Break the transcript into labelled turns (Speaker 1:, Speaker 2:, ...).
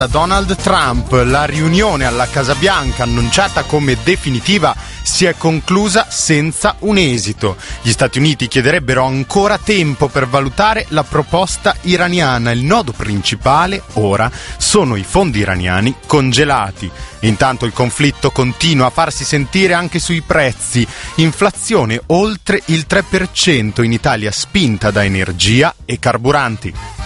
Speaker 1: Donald Trump, la riunione alla Casa Bianca annunciata come definitiva si è conclusa senza un esito. Gli Stati Uniti chiederebbero ancora tempo per valutare la proposta iraniana. Il nodo principale ora sono i fondi iraniani congelati. Intanto il conflitto continua a farsi sentire anche sui prezzi. Inflazione oltre il 3% in Italia, spinta da energia e carburanti.